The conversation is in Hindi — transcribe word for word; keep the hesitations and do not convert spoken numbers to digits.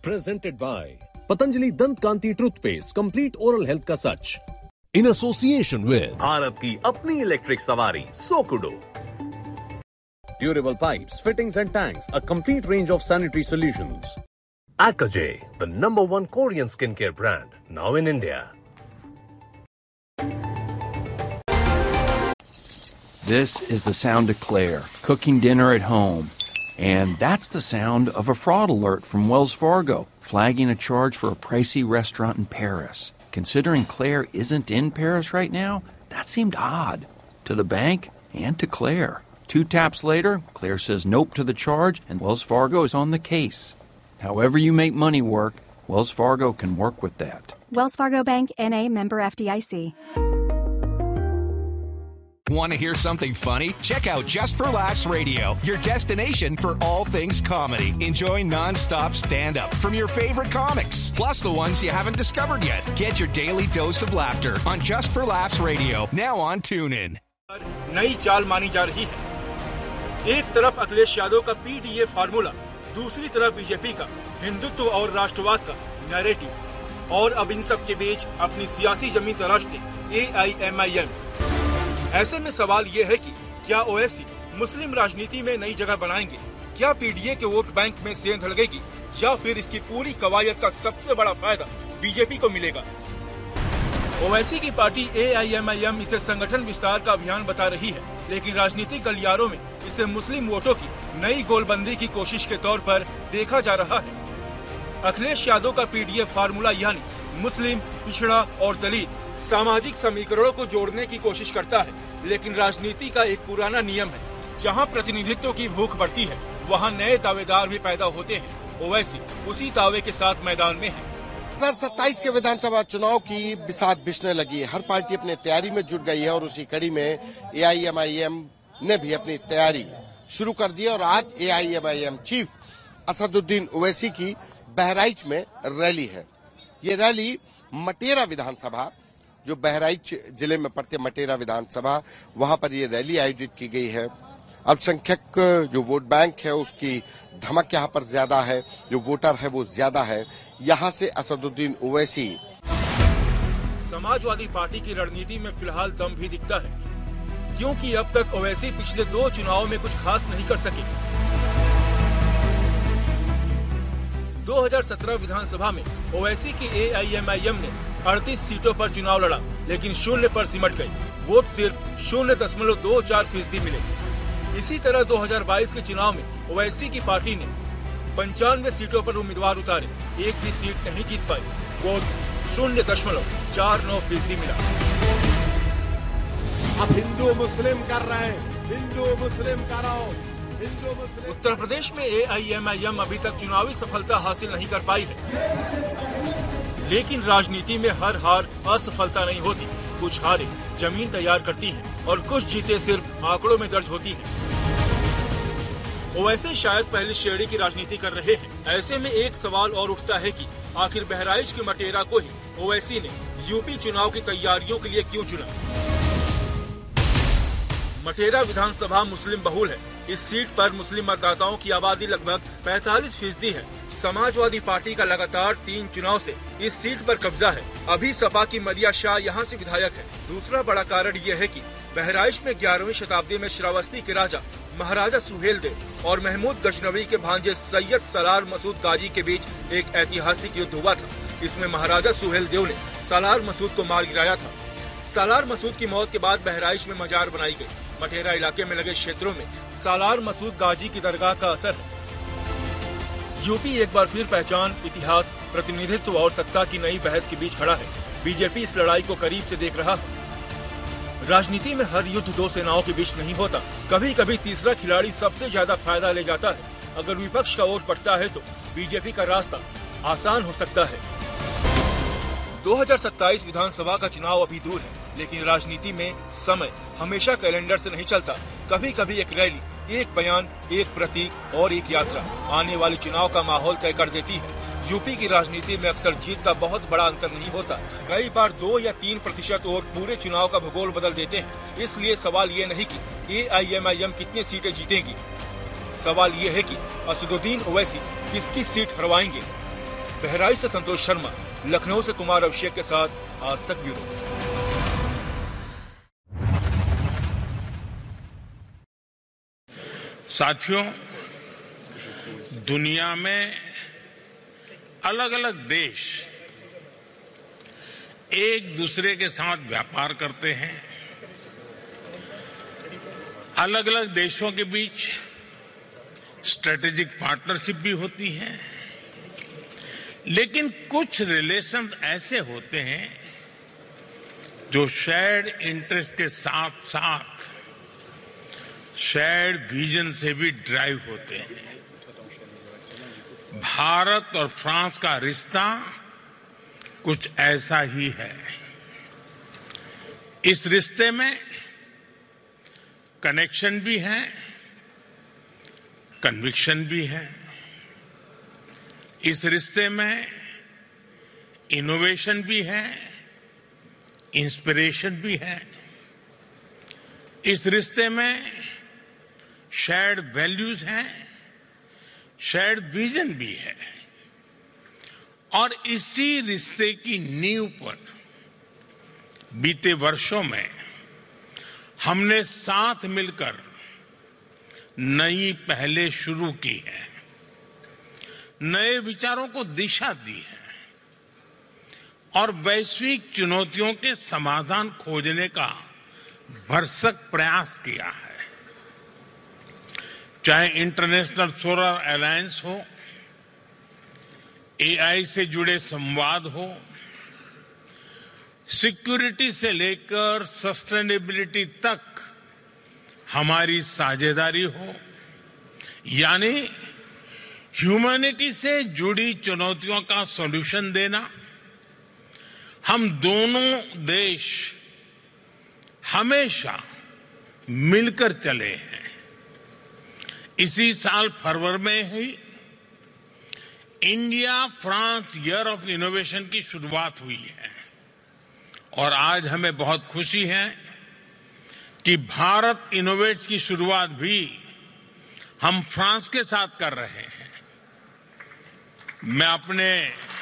Presented by Patanjali Dant Kanti Toothpaste, complete oral health का सच. In association with भारत की अपनी इलेक्ट्रिक सवारी सोकुडो. Durable pipes, fittings and tanks, a complete range of sanitary solutions. Akajay, the number one Korean skincare brand, now in India. This is the sound of Claire, cooking dinner at home. And that's the sound of a fraud alert from Wells Fargo, flagging a charge for a pricey restaurant in Paris. Considering Claire isn't in Paris right now, that seemed odd. To the bank and to Claire. Two taps later, Claire says nope to the charge, and Wells Fargo is on the case. However you make money work, Wells Fargo can work with that. Wells Fargo Bank, N A, member F D I C. Want to hear something funny? Check out Just for Laughs Radio, your destination for all things comedy. Enjoy non-stop stand-up from your favorite comics, plus the ones you haven't discovered yet. Get your daily dose of laughter on Just for Laughs Radio, now on TuneIn. नई चाल मानी जा रही है. एक तरफ अखिलेश यादव का पीडीए फार्मूला, दूसरी तरफ बीजेपी का हिंदुत्व और राष्ट्रवाद का नैरेटिव, और अब इन सब के बीच अपनी सियासी जमीन तराशते एआईएमआईएम. ऐसे में सवाल ये है कि क्या ओवैसी मुस्लिम राजनीति में नई जगह बनाएंगे? क्या पीडीए के वोट बैंक में सेंध लगेगी, या फिर इसकी पूरी कवायद का सबसे बड़ा फायदा बीजेपी को मिलेगा? ओवैसी की पार्टी एआईएमआईएम इसे संगठन विस्तार का अभियान बता रही है, लेकिन राजनीतिक गलियारों में इसे मुस्लिम वोटों की नई गोलबंदी की कोशिश के तौर पर देखा जा रहा है. अखिलेश यादव का पीडीए फार्मूला यानी मुस्लिम, पिछड़ा और दलित सामाजिक समीकरणों को जोड़ने की कोशिश करता है, लेकिन राजनीति का एक पुराना नियम है, जहां प्रतिनिधित्व की भूख बढ़ती है वहां नए दावेदार भी पैदा होते हैं. ओवैसी उसी दावे के साथ मैदान में है. दो हजार सत्ताईस के विधानसभा चुनाव की बिसात बिछने लगी है. हर पार्टी अपने तैयारी में जुट गई है और उसी कड़ी में एआईएमआईएम ने भी अपनी तैयारी शुरू कर दी है. और आज एआईएमआईएम चीफ असदुद्दीन ओवैसी की बहराइच में रैली है. ये रैली मटेरा विधानसभा, जो बहराइच जिले में पड़ते मटेरा विधानसभा, वहां पर ये रैली आयोजित की गई है. अल्पसंख्यक जो वोट बैंक है उसकी धमक यहाँ पर ज्यादा है, जो वोटर है वो ज्यादा है. यहाँ से असदुद्दीन ओवैसी. समाजवादी पार्टी की रणनीति में फिलहाल दम भी दिखता है, क्योंकि अब तक ओवैसी पिछले दो चुनाव में कुछ खास नहीं कर सके. दो हज़ार सत्रह विधानसभा में ओवैसी की एआईएमआईएम ने अड़तीस सीटों पर चुनाव लड़ा, लेकिन शून्य पर सिमट गई. वोट सिर्फ शून्य दशमलव दो चार फीसदी मिले. इसी तरह दो हज़ार बाईस के चुनाव में ओवैसी की पार्टी ने पंचानवे सीटों पर उम्मीदवार उतारे, एक भी सीट नहीं जीत पाई. वोट शून्य दशमलव चार नौ फीसदी मिला. अब हिंदू मुस्लिम कर रहे हैं, हिंदू मुस्लिम करो. उत्तर प्रदेश में एआईएमआईएम अभी तक चुनावी सफलता हासिल नहीं कर पाई है, लेकिन राजनीति में हर हार असफलता नहीं होती. कुछ हारें जमीन तैयार करती हैं और कुछ जीते सिर्फ आंकड़ों में दर्ज होती हैं. ओवैसी शायद पहली श्रेणी की राजनीति कर रहे हैं. ऐसे में एक सवाल और उठता है कि आखिर बहराइच के मटेरा को ही ओवैसी ने यूपी चुनाव की तैयारियों के लिए क्यों चुना? मटेरा विधानसभा मुस्लिम बहुल है. इस सीट पर मुस्लिम मतदाताओं की आबादी लगभग पैंतालीस फीसदी है. समाजवादी पार्टी का लगातार तीन चुनाव से इस सीट पर कब्जा है. अभी सपा की मरिया शाह यहाँ से विधायक है. दूसरा बड़ा कारण यह है कि बहराइच में ग्यारहवीं शताब्दी में श्रावस्ती के राजा महाराजा सुहेल देव और महमूद गजनवी के भांजे सैयद सलार मसूद गाजी के बीच एक ऐतिहासिक युद्ध हुआ था. इसमें महाराजा सुहेल देव ने सालार मसूद को मार गिराया था. सालार मसूद की मौत के बाद बहराइच में मजार बनाई गई. मटेरा इलाके में लगे क्षेत्रों में सालार मसूद गाजी की दरगाह का असर है. यूपी एक बार फिर पहचान, इतिहास, प्रतिनिधित्व और सत्ता की नई बहस के बीच खड़ा है. बीजेपी इस लड़ाई को करीब से देख रहा है. राजनीति में हर युद्ध दो सेनाओं के बीच नहीं होता. कभी कभी तीसरा खिलाड़ी सबसे ज्यादा फायदा ले जाता है. अगर विपक्ष का वोट बढ़ता है तो बीजेपी का रास्ता आसान हो सकता है. दो हज़ार सत्ताईस विधानसभा का चुनाव अभी दूर है, लेकिन राजनीति में समय हमेशा कैलेंडर से नहीं चलता. कभी कभी एक रैली, एक बयान, एक प्रतीक और एक यात्रा आने वाले चुनाव का माहौल तय कर देती है. यूपी की राजनीति में अक्सर जीत का बहुत बड़ा अंतर नहीं होता. कई बार दो या तीन प्रतिशत वोट पूरे चुनाव का भूगोल बदल देते हैं. इसलिए सवाल ये नहीं कि एआईएमआईएम कितनी सीटें जीतेंगी, सवाल ये है कि असदुद्दीन ओवैसी किसकी सीट हरवाएंगे. बहराइच से संतोष शर्मा, लखनऊ से कुमार अभिषेक के साथ आज तक ब्यूरो। साथियों, दुनिया में अलग अलग देश एक दूसरे के साथ व्यापार करते हैं। अलग अलग देशों के बीच स्ट्रेटेजिक पार्टनरशिप भी होती है, लेकिन कुछ रिलेशंस ऐसे होते हैं जो शेयर्ड इंटरेस्ट के साथ साथ शेयर्ड विजन से भी ड्राइव होते हैं। भारत और फ्रांस का रिश्ता कुछ ऐसा ही है। इस रिश्ते में कनेक्शन भी है, कन्विक्शन भी है। इस रिश्ते में इनोवेशन भी है, इंस्पिरेशन भी है। इस रिश्ते में शेयर्ड वैल्यूज हैं, शेयर्ड विजन भी है। और इसी रिश्ते की नींव पर बीते वर्षों में हमने साथ मिलकर नई पहलें शुरू की है, नए विचारों को दिशा दी है और वैश्विक चुनौतियों के समाधान खोजने का भरसक प्रयास किया है। चाहे इंटरनेशनल सोलर अलायंस हो, एआई से जुड़े संवाद हो, सिक्योरिटी से लेकर सस्टेनेबिलिटी तक हमारी साझेदारी हो, यानी ह्यूमैनिटी से जुड़ी चुनौतियों का सॉल्यूशन देना। हम दोनों देश हमेशा मिलकर चले हैं। इसी साल फरवरी में ही India France year of innovation की शुरुआत हुई है और आज हमें बहुत खुशी है कि भारत इनोवेट्स की शुरुआत भी हम फ्रांस के साथ कर रहे हैं। मैं अपने